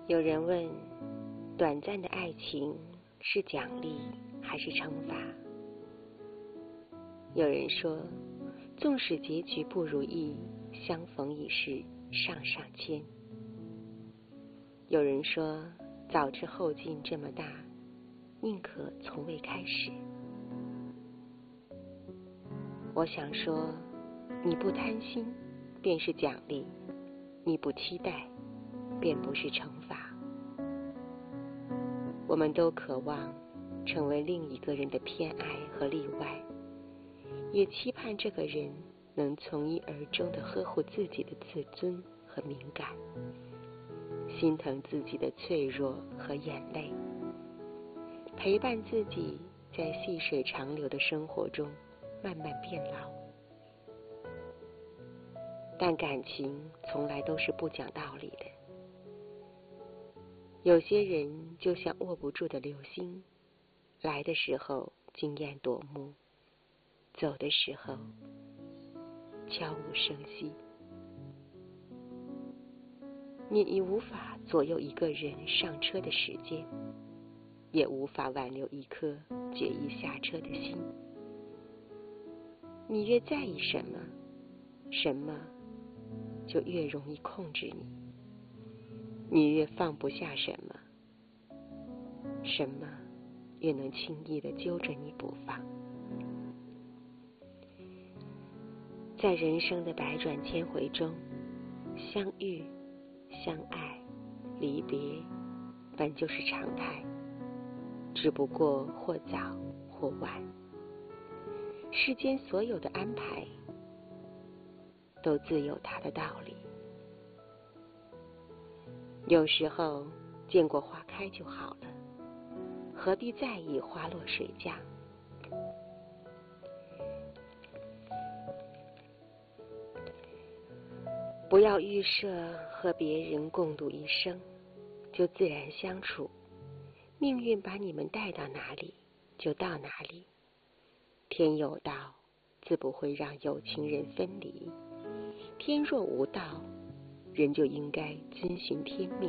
有人问，短暂的爱情是奖励还是惩罚？有人说，纵使结局不如意，相逢已是上上签。有人说，早知后劲这么大，宁可从未开始。我想说，你不贪心便是奖励，你不期待便不是惩罚。我们都渴望成为另一个人的偏爱和例外，也期盼这个人能从一而终地呵护自己的自尊和敏感，心疼自己的脆弱和眼泪，陪伴自己在细水长流的生活中慢慢变老。但感情从来都是不讲道理的，有些人就像握不住的流星，来的时候惊艳夺目，走的时候悄无声息。你已无法左右一个人上车的时间，也无法挽留一颗决意下车的心。你越在意什么，什么就越容易控制你；你越放不下什么，什么越能轻易地揪着你不放。在人生的百转千回中，相遇、相爱、离别本就是常态，只不过或早或晚。世间所有的安排都自有它的道理。有时候见过花开就好了，何必在意花落水降？不要预设和别人共度一生，就自然相处。命运把你们带到哪里，就到哪里。天有道，自不会让有情人分离。天若无道，人就应该遵循天命。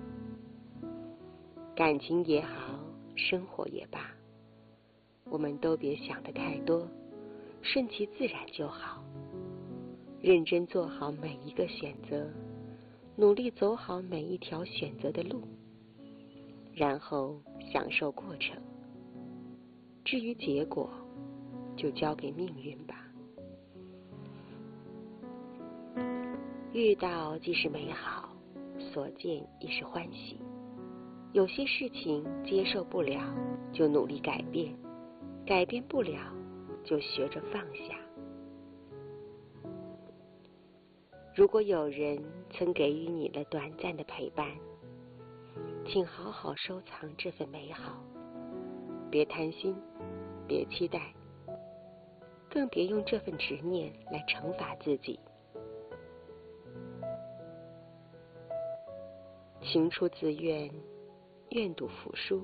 感情也好，生活也罢，我们都别想得太多，顺其自然就好。认真做好每一个选择，努力走好每一条选择的路，然后享受过程。至于结果，就交给命运吧。遇到即是美好，所见亦是欢喜。有些事情接受不了，就努力改变；改变不了，就学着放下。如果有人曾给予你了短暂的陪伴，请好好收藏这份美好，别贪心，别期待，更别用这份执念来惩罚自己。情出自愿，愿赌服输。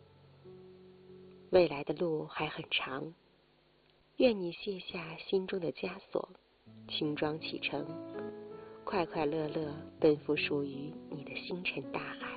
未来的路还很长，愿你卸下心中的枷锁，轻装启程，快快乐乐奔赴属于你的星辰大海。